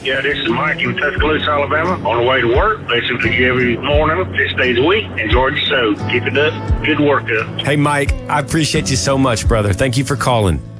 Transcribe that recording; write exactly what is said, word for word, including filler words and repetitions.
Yeah, this is Mike in Tuscaloosa, Alabama. On the way to work, listen to you every morning, six days a week. Enjoy your show. Keep it up. Good work up. Hey, Mike, I appreciate you so much, brother. Thank you for calling.